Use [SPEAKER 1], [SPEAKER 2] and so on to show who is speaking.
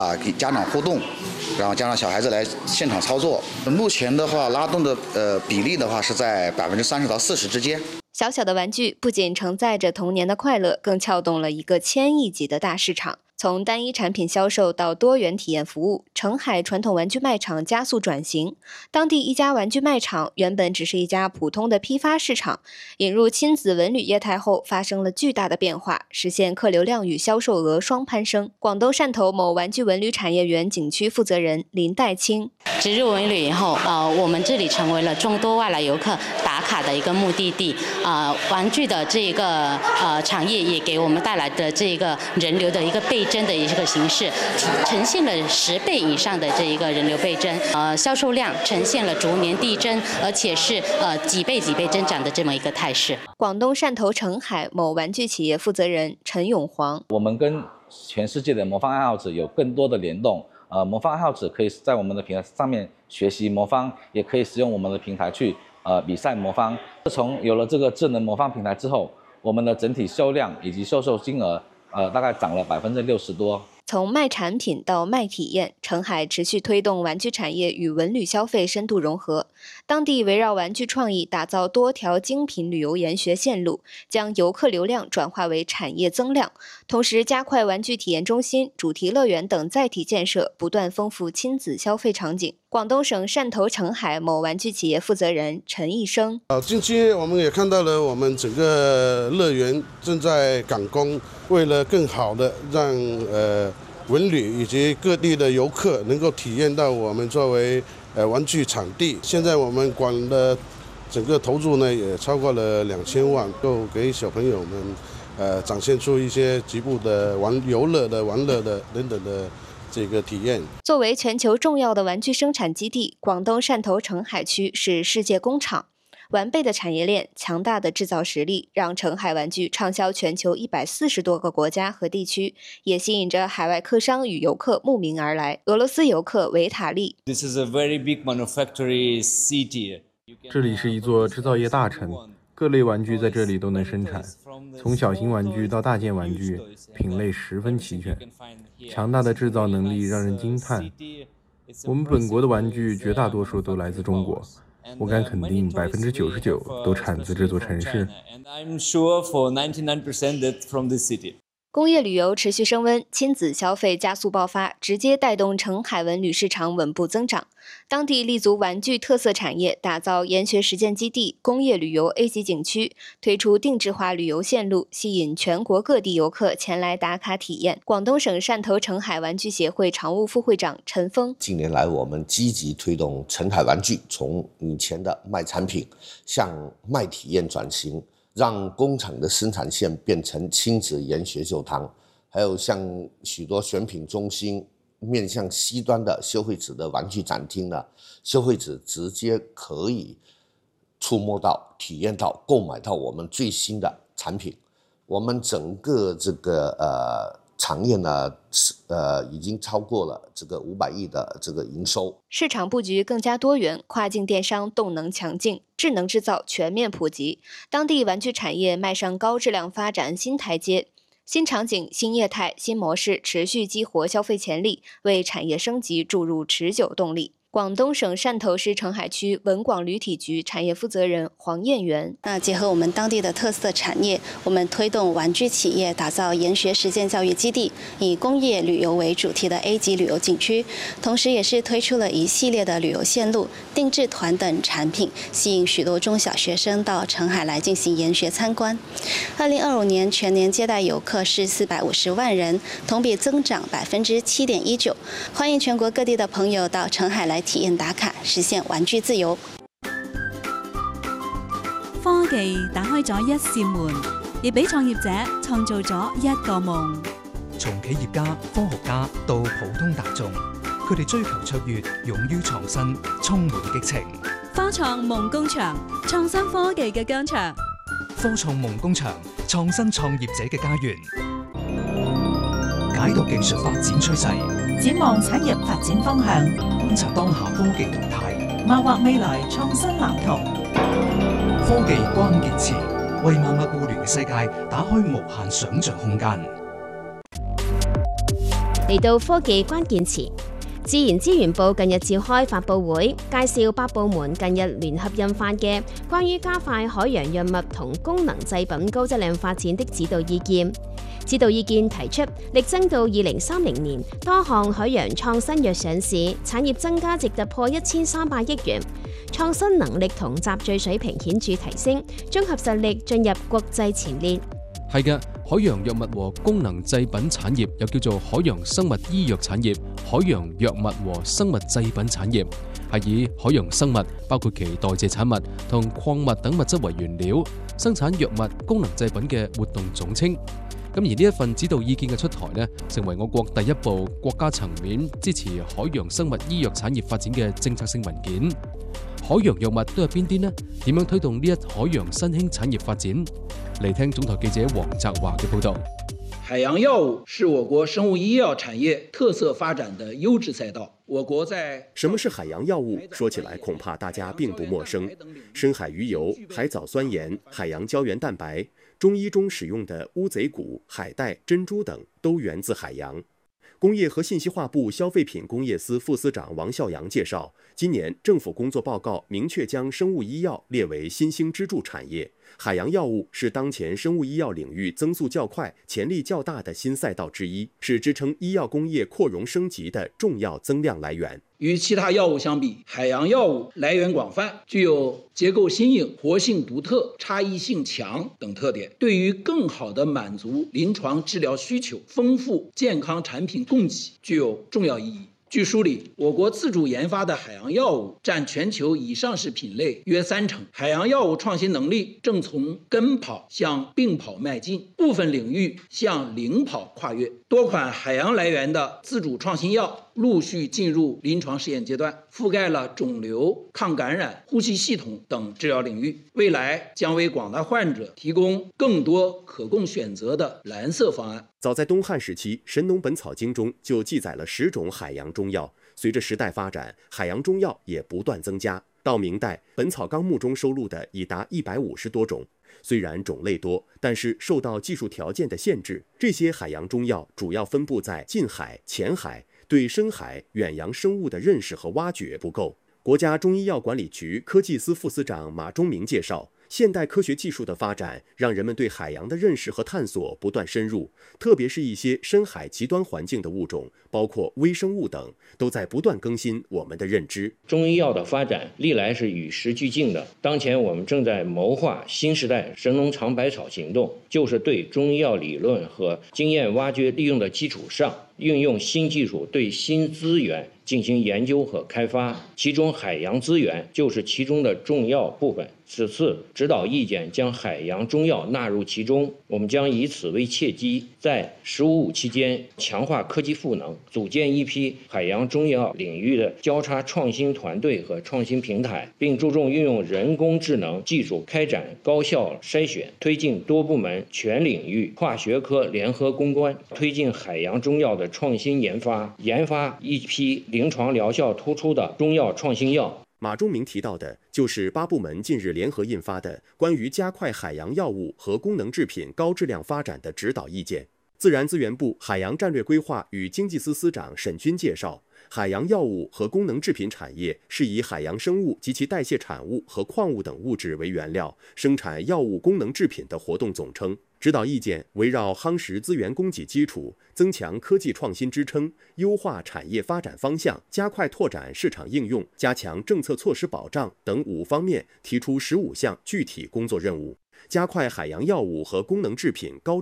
[SPEAKER 1] 给家长互动，然后加上小孩子来现场操作。目前的话，拉动的比例的话是在30%到40%之间。
[SPEAKER 2] 小小的玩具不仅承载着童年的快乐，更撬动了一个1000亿级的大市场。从单一产品销售到多元体验服务，澄海传统玩具卖场加速转型。当地一家玩具卖场原本只是一家普通的批发市场，引入亲子文旅业态后，发生了巨大的变化，实现客流量与销售额双攀升。广东汕头某玩具文旅产业园景区负责人林代清：
[SPEAKER 3] 植入文旅以后，我们这里成为了众多外来游客打卡的一个目的地。玩具的这个产业也给我们带来的这个人流的一个倍增的一个形式，呈现了10倍以上的这一个人流倍增，销售量呈现了逐年递增，而且是几倍增长的这么一个态势。
[SPEAKER 2] 广东汕头澄海某玩具企业负责人陈永煌：
[SPEAKER 4] 我们跟全世界的魔方爱好者有更多的联动。魔方爱好者可以在我们的平台上面学习魔方，也可以使用我们的平台去比赛魔方。自从有了这个智能魔方平台之后，我们的整体销量以及销售金额大概涨了60%多。
[SPEAKER 2] 从卖产品到卖体验，澄海持续推动玩具产业与文旅消费深度融合。当地围绕玩具创意打造多条精品旅游研学线路，将游客流量转化为产业增量，同时加快玩具体验中心、主题乐园等载体建设，不断丰富亲子消费场景。广东省汕头澄海某玩具企业负责人陈义生：
[SPEAKER 5] 近期我们也看到了，我们整个乐园正在赶工，为了更好的让文旅以及各地的游客能够体验到我们作为玩具场地。现在我们馆的整个投入呢也超过了2000万，够给小朋友们展现出一些局部的游乐的、玩乐的等等的这个体验。
[SPEAKER 2] 作为全球重要的玩具生产基地，广东汕头澄海区是世界工厂。完备的产业链、强大的制造实力，让澄海玩具畅销全球140多个国家和地区，也吸引着海外客商与游客慕名而来。俄罗斯游客维塔利：
[SPEAKER 6] This is a very big manufacturing city.
[SPEAKER 7] 这里是一座制造业大城，各类玩具在这里都能生产，从小型玩具到大件玩具，品类十分齐全。强大的制造能力让人惊叹。我们本国的玩具绝大多数都来自中国。我敢肯定，99%都产自这座城市。
[SPEAKER 2] 工业旅游持续升温，亲子消费加速爆发，直接带动澄海文旅市场稳步增长。当地立足玩具特色产业，打造研学实践基地、工业旅游 A 级景区，推出定制化旅游线路，吸引全国各地游客前来打卡体验。广东省汕头澄海玩具协会常务副会长陈峰：
[SPEAKER 8] 近年来，我们积极推动澄海玩具从以前的卖产品向卖体验转型，让工厂的生产线变成亲子研学酒堂，还有像许多选品中心面向西端的消费者的玩具展厅呢，消费者直接可以触摸到、体验到、购买到我们最新的产品。我们整个这个产业呢，已经超过了这个500亿的这个营收。
[SPEAKER 2] 市场布局更加多元，跨境电商动能强劲，智能制造全面普及，当地玩具产业迈上高质量发展新台阶。新场景、新业态、新模式持续激活消费潜力，为产业升级注入持久动力。广东省汕头市澄海区文广旅体局产业负责人黄燕元：
[SPEAKER 9] 那结合我们当地的特色产业，我们推动玩具企业打造研学实践教育基地，以工业旅游为主题的 A 级旅游景区，同时也是推出了一系列的旅游线路、定制团等产品，吸引许多中小学生到澄海来进行研学参观。2025年全年接待游客是450万人，同比增长7.19%。欢迎全国各地的朋友到澄海来体验打卡，實現玩具自由。
[SPEAKER 10] 科技打開咗一扇門，亦俾創業者創造咗一個夢。
[SPEAKER 11] 從企業家、科學家到普通大眾，佢哋追求卓越，勇於創新，充滿激情。
[SPEAKER 10] 科創夢工場，創新科技嘅疆場。
[SPEAKER 11] 科創夢工場，創新創業者嘅家園。解讀技術發展趨勢，
[SPEAKER 12] 展望產業發展方向，
[SPEAKER 11] 觀察當下科技動態，
[SPEAKER 12] 謀劃未來創新藍圖。
[SPEAKER 11] 科技關鍵詞，為萬物互聯嘅世界打開無限想像空間。
[SPEAKER 13] 嚟到科技關鍵詞。自然資源部近日召開發佈會，介紹8部門近日聯合印發嘅關於加快海洋藥物同功能製品高質量發展的指導意見。指導意見提出，力爭到2030年，多項海洋創新藥上市，產業增加值突破1300億元，創新能力同集聚水平顯著提升，綜合實力進入國際前列。
[SPEAKER 14] 係嘅，海洋藥物和功能製品產業又叫做海洋生物醫藥產業、海洋藥物和生物製品產業，係以海洋生物包括其代謝產物同礦物等物質為原料，生產藥物、功能製品嘅活動總稱。咁而呢一份指導意見嘅出台呢，成為我國第一部國家層面支持海洋生物醫藥產業發展嘅政策性文件。海洋藥物都有邊啲呢？點樣推動呢一海洋新興產業發展？嚟聽總台記者黃澤華嘅報導。
[SPEAKER 15] 海洋藥物是我國生物醫藥產業特色發展的優質賽道。我國在
[SPEAKER 16] 什麼是海洋藥物？說起來恐怕大家並不陌生。深海魚油、海藻酸鹽、海洋膠原蛋白，中醫中使用的烏賊骨、海帶、珍珠等都源自海洋。工業和信息化部消費品工業司副司長王孝陽介紹，今年政府工作報告明確將生物醫藥列為新興支柱產業，海洋藥物是當前生物醫藥領域增速較快、潛力較大的新賽道之一，是支撐醫藥工業擴容升級的重要增量來源。
[SPEAKER 15] 與其他藥物相比，海洋藥物來源廣泛，具有結構新穎、活性獨特、差異性強等特點，對於更好地滿足臨床治療需求、豐富健康產品供給具有重要意義。據梳理，我國自主研發的海洋藥物佔全球已上市品類約30%，海洋藥物創新能力正從跟跑向並跑邁進，部分領域向領跑跨越。多款海洋來源的自主創新藥陸續進入臨床試驗階段，覆蓋了腫瘤、抗感染、呼吸系統等治療領域，未來將為廣大患者提供更多可供選擇的藍色方案。
[SPEAKER 16] 早在東漢時期，《神農本草經》中就記載了10種海洋中藥。隨着時代發展，海洋中藥也不斷增加。到明代，《本草綱目》中收錄的已達150多種。雖然種類多，但是受到技術條件的限制，這些海洋中藥主要分布在近海、淺海，對深海、遠洋生物的認識和挖掘不夠。國家中醫藥管理局科技司副司長馬忠明介紹，現代科學技術的發展，讓人們對海洋的認識和探索不斷深入，特別是一些深海極端環境的物種，包括微生物等，都在不斷更新我們的認知。
[SPEAKER 17] 中醫藥的發展歷來是與時俱進的，當前我們正在謀劃新時代神農嘗百草行動，就是對中醫藥理論和經驗挖掘利用的基礎上，運用新技術對新資源進行研究和開發，其中海洋資源就是其中的重要部分。此次指導意見將海洋中藥納入其中，我們將以此為契機，在15期間強化科技賦能，組建一批海洋中藥領域的交叉創新團隊和創新平台，並注重運用人工智能技術開展高效篩選，推進多部門全領域跨學科聯合攻關，推進海洋中藥的創新研發，研發一批臨床療效突出的中藥創新藥。
[SPEAKER 16] 馬忠明提到的就是8部門近日聯合印發的關於加快海洋藥物和功能製品高質量發展的指導意見。自然資源部海洋戰略規劃與經濟司司長沈軍介紹，海洋藥物和功能製品產業是以海洋生物及其代謝產物和礦物等物質為原料，生產藥物功能製品的活動總稱。指導意見圍繞夯實資源供給基礎、增強科技創新支撐、優化產業發展方向、加快拓展市場應用、加強政策措施保障等5方面，提出15項具體工作任務，加快海洋藥物和功能製品高